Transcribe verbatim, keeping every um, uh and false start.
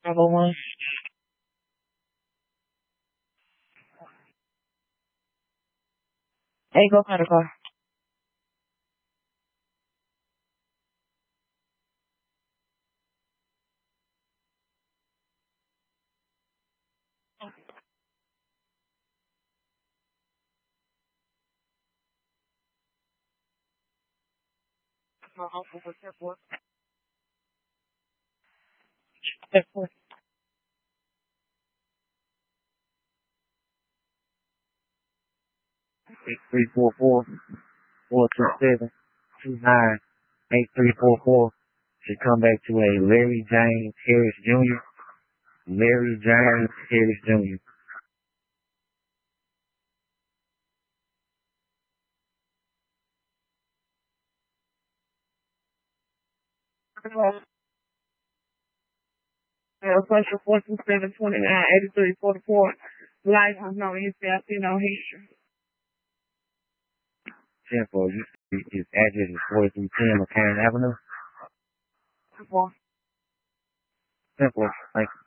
Number one. Hey, go find a car. My uncle was there for. There for. Eight three four four four two seven two nine eight three four four should come back to a Larry James Harris Junior Larry James Harris Junior Yeah, special four two seven twenty nine eighty three forty four. License no N C I C no history. Simple. You his address is forty three ten McCarran Avenue. Simple. Simple. Thank you.